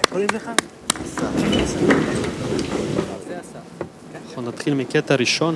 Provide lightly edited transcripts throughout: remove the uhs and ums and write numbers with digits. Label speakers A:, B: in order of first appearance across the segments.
A: קוראים לך?
B: אנחנו נתחיל מקטע ראשון,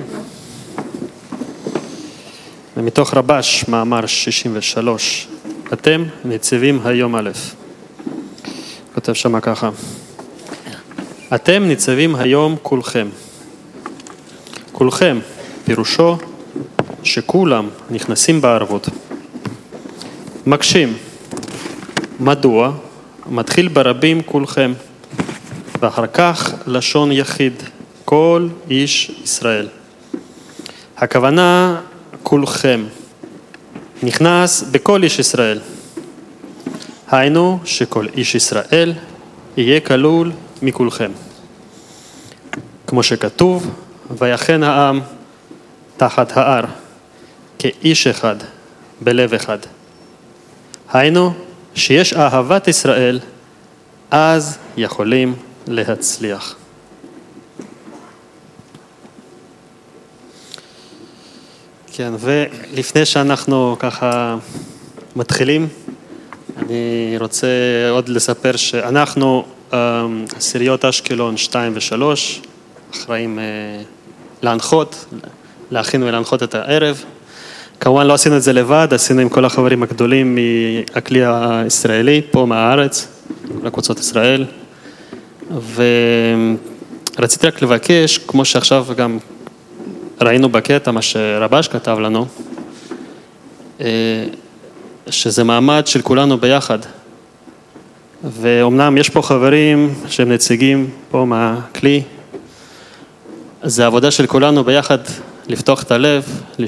B: ומתוך רבש, מאמר 63, אתם ניצבים היום א', כותב שמה ככה, אתם ניצבים היום כולכם. כולכם, פירושו שכולם נכנסים בערבות. מקשים, מדוע? מתחיל ברבים כולכם, ואחר כך לשון יחיד, כל איש ישראל. הכוונה כולכם, נכנס בכל איש ישראל. היינו שכל איש ישראל יהיה כלול מכולכם. כמו שכתוב, ויחן העם תחת האר, כאיש אחד, בלב אחד. היינו שיש אהבת ישראל, אז יכולים להצליח. כן, ולפני שאנחנו ככה מתחילים, אני רוצה עוד לספר שאנחנו, עשיריות אשקלון 2 ו-3, אחראים להכין ולהנחות את הערב. כמובן לא עשינו את זה לבד, עשינו עם כל החברים הגדולים מהכלי הישראלי, פה מהארץ, לקבוצות ישראל. ורציתי רק לבקש, כמו שעכשיו גם ראינו בקטע, מה שרבש כתב לנו, שזה מעמד של כולנו ביחד. ואומנם יש פה חברים שהם נציגים פה מהכלי, זה עבודה של כולנו ביחד לפתוח את הלב,